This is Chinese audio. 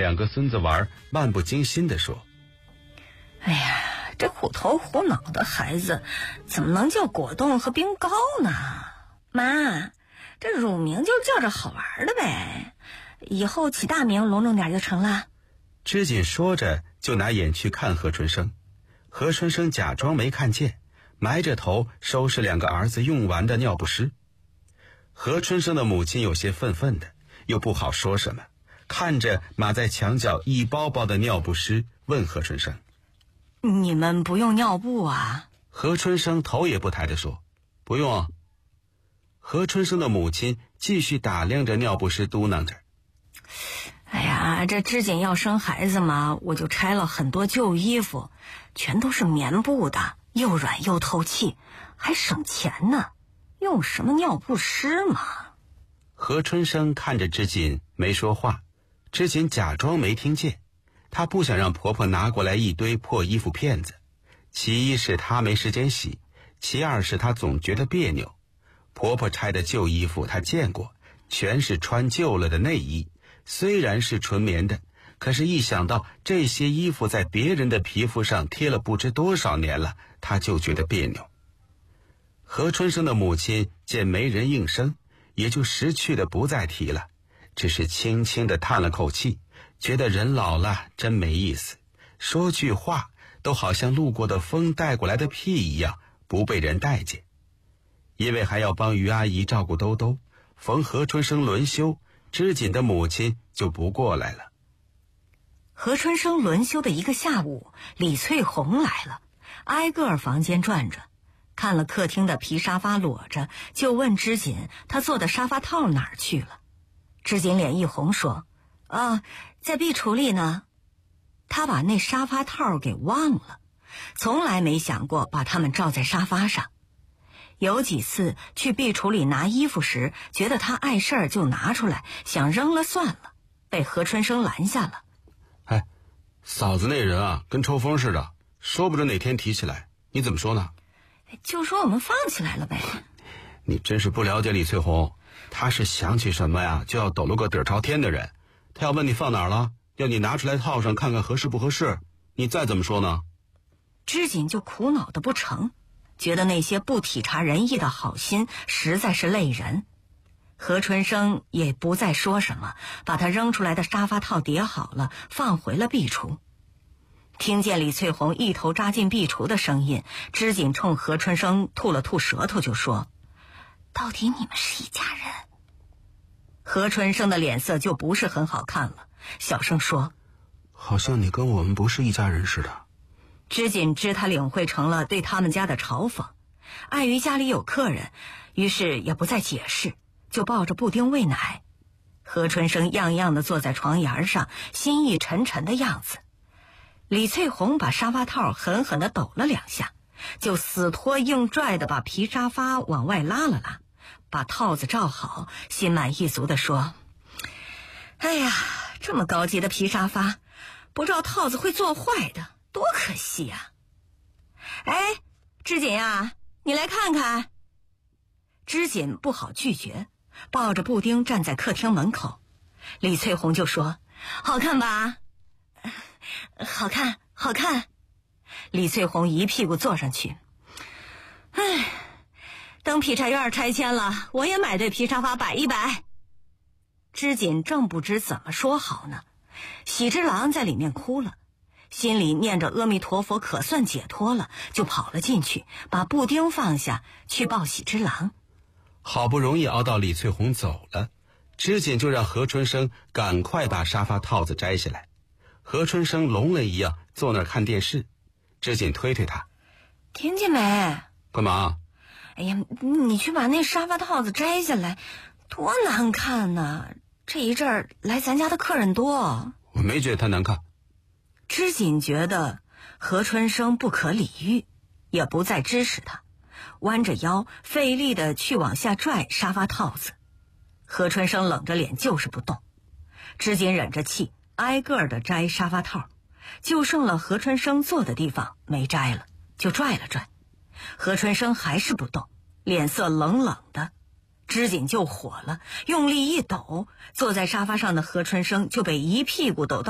两个孙子玩，漫不经心地说： 哎呀，这虎头虎脑的孩子怎么能叫果冻和冰糕呢？妈，这乳名就叫着好玩的呗，以后起大名隆重点就成了。 知锦说着就拿眼去看何春生，何春生假装没看见，埋着头收拾两个儿子用完的尿不湿。何春生的母亲有些愤愤的，又不好说什么，看着码在墙角一包包的尿不湿，问何春生： 你们不用尿布啊？ 何春生头也不抬地说：不用啊。何春生的母亲继续打量着尿不湿，嘟囔着： 哎呀，这知锦要生孩子嘛，我就拆了很多旧衣服，全都是棉布的，又软又透气，还省钱呢，用什么尿不湿嘛？ 何春生看着知锦没说话，知锦假装没听见，她不想让婆婆拿过来一堆破衣服片子，其一是她没时间洗，其二是她总觉得别扭。婆婆拆的旧衣服她见过，全是穿旧了的内衣，虽然是纯棉的，可是一想到这些衣服在别人的皮肤上贴了不知多少年了，她就觉得别扭。何春生的母亲见没人应声，也就识趣的不再提了，只是轻轻地叹了口气，觉得人老了真没意思，说句话都好像路过的风带过来的屁一样，不被人待见。因为还要帮于阿姨照顾兜兜，逢何春生轮休，知锦的母亲就不过来了。 何春生轮休的一个下午，李翠红来了，挨个房间转转，看了客厅的皮沙发裸着，就问知锦他做的沙发套哪儿去了。知锦脸一红说：在壁橱里呢。他把那沙发套给忘了，从来没想过把它们罩在沙发上。有几次去壁橱里拿衣服时，觉得他碍事儿就拿出来，想扔了算了，被何春生拦下了。 哎，嫂子那人啊，跟抽风似的，说不准哪天提起来，你怎么说呢？ 就说我们放起来了呗。 你真是不了解李翠红，她是想起什么呀就要抖搂个底儿朝天的人。她要问你放哪儿了，要你拿出来套上看看合适不合适，你再怎么说呢？ 知锦就苦恼的不成，觉得那些不体察人意的好心实在是累人。何春生也不再说什么，把他扔出来的沙发套叠好了，放回了壁橱。听见李翠红一头扎进壁橱的声音，知锦冲何春生吐了吐舌头，就说：到底你们是一家人？何春生的脸色就不是很好看了，小声说： 好像你跟我们不是一家人似的。 知锦知他领会成了对他们家的嘲讽，碍于家里有客人，于是也不再解释，就抱着布丁喂奶。何春生样样的坐在床沿上，心意沉沉的样子。李翠红把沙发套狠狠地抖了两下，就死拖硬拽的把皮沙发往外拉了拉，把套子罩好，心满意足地说：哎呀，这么高级的皮沙发，不罩套子会做坏的，多可惜呀！哎，知锦呀，你来看看。知锦不好拒绝，抱着布丁站在客厅门口。李翠红就说：好看吧？好看，好看。李翠红一屁股坐上去。哎，等劈柴院拆迁了，我也买对皮沙发摆一摆。知锦正不知怎么说好呢，喜之郎在里面哭了，心里念着阿弥陀佛，可算解脱了，就跑了进去，把布丁放下去抱喜之郎。 好不容易熬到李翠红走了，知锦就让何春生赶快把沙发套子摘下来。何春生聋了一样坐那儿看电视，知锦推推他： 听见没？ 干嘛？ 哎呀，你去把那沙发套子摘下来，多难看呢！这一阵儿来咱家的客人多。 我没觉得他难看。 知锦觉得何春生不可理喻，也不再支持他，弯着腰费力地去往下拽沙发套子。何春生冷着脸就是不动，知锦忍着气挨个的摘沙发套，就剩了何春生坐的地方没摘了，就拽了拽。何春生还是不动，脸色冷冷的。知锦就火了，用力一抖，坐在沙发上的何春生就被一屁股抖到